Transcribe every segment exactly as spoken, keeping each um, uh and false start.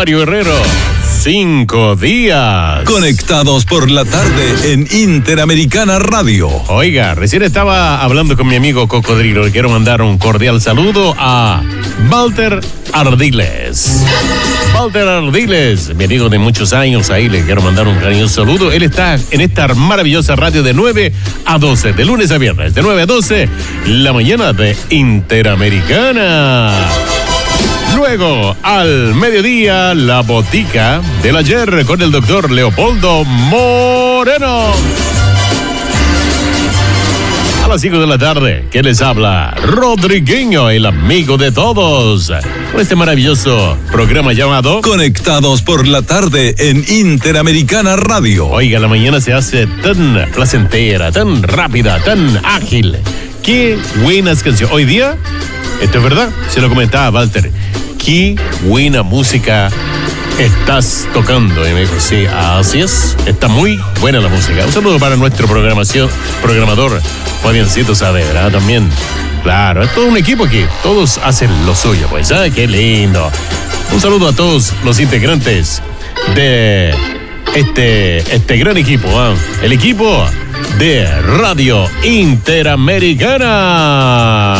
Mario Herrero. Cinco días. Conectados por la tarde en Interamericana Radio. Oiga, recién estaba hablando con mi amigo Cocodrilo. Le quiero mandar un cordial saludo a Walter Ardiles. Walter Ardiles, mi amigo de muchos años, ahí le quiero mandar un cariñoso saludo. Él está en esta maravillosa radio de nueve a doce, de lunes a viernes, de nueve a doce, la mañana de Interamericana. Luego, al mediodía, la botica del ayer con el doctor Leopoldo Moreno. A las cinco de la tarde, ¿qué les habla? Rodriguinho, el amigo de todos. Con este maravilloso programa llamado Conectados por la tarde en Interamericana Radio. Oiga, la mañana se hace tan placentera, tan rápida, tan ágil. Qué buenas canciones. Hoy día, esto es verdad, se lo comentaba Walter. Qué buena música estás tocando. Y me dijo, sí, así es. Está muy buena la música. Un saludo para nuestro programación, programador Fabiancito Saavedra, también. Claro, es todo un equipo aquí. Todos hacen lo suyo, pues. ¿Ah? Qué lindo. Un saludo a todos los integrantes de este, este gran equipo. ¿Ah? El equipo de Radio Interamericana.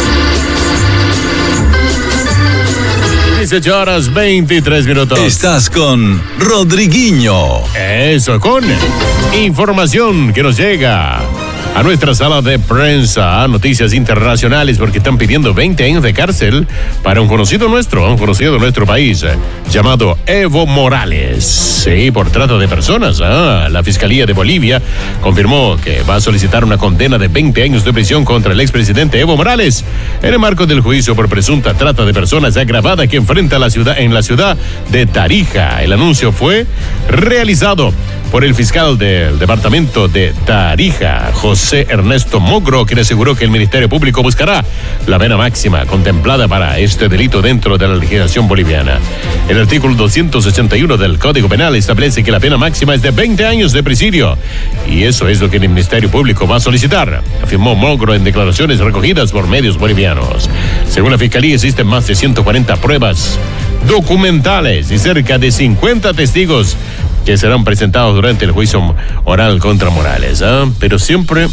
dieciocho horas veintitrés minutos. Estás con Rodriguinho. Eso, con información que nos llega a nuestra sala de prensa, noticias internacionales, porque están pidiendo veinte años de cárcel para un conocido nuestro, un conocido de nuestro país, eh, llamado Evo Morales. Sí, por trata de personas. Ah, la Fiscalía de Bolivia confirmó que va a solicitar una condena de veinte años de prisión contra el expresidente Evo Morales en el marco del juicio por presunta trata de personas agravada que enfrenta la ciudad en la ciudad de Tarija. El anuncio fue realizado por el fiscal del departamento de Tarija, José Ernesto Mogro, quien aseguró que el Ministerio Público buscará la pena máxima contemplada para este delito dentro de la legislación boliviana. El artículo doscientos ochenta y uno del Código Penal establece que la pena máxima es de veinte años de presidio, y eso es lo que el Ministerio Público va a solicitar, afirmó Mogro en declaraciones recogidas por medios bolivianos. Según la Fiscalía, existen más de ciento cuarenta pruebas documentales y cerca de cincuenta testigos que serán presentados durante el juicio oral contra Morales, ¿eh? Pero siempre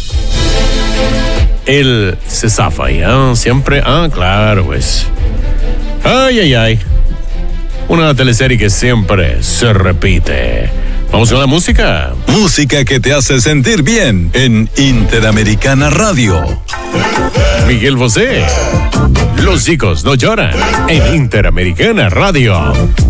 él se zafa, ¿eh? Siempre, ah, claro, pues. Ay, ay, ay. Una teleserie que siempre se repite. ¿Vamos con la música? Música que te hace sentir bien en Interamericana Radio. Miguel Bosé. Los chicos no lloran en Interamericana Radio.